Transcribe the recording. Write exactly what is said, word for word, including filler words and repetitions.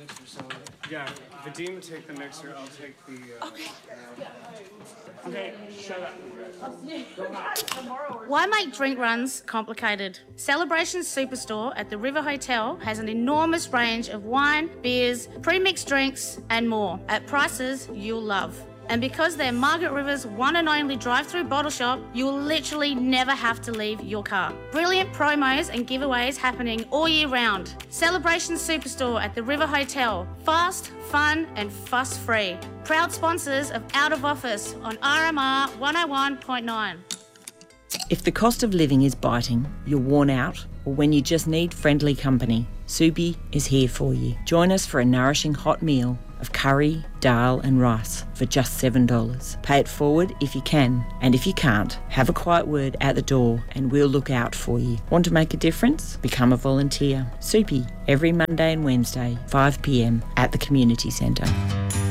Yeah, Vadim, take the mixer. I'll take the. Uh, okay. Okay, shut up. Why make drink runs complicated? Celebration Superstore at the River Hotel has an enormous range of wine, beers, pre-mixed drinks, and more at prices you'll love. And because they're Margaret River's one and only drive-through bottle shop, you'll literally never have to leave your car. Brilliant promos and giveaways happening all year round. Celebration Superstore at the River Hotel. Fast, fun and fuss-free. Proud sponsors of Out of Office on R M R one oh one point nine. If the cost of living is biting, you're worn out, or when you just need friendly company, Soupy is here for you. Join us for a nourishing hot meal of curry, dal and rice for just seven dollars. Pay it forward if you can, and if you can't, have a quiet word at the door and we'll look out for you. Want to make a difference? Become a volunteer. Soupy, every Monday and Wednesday, five p m at the Community Centre.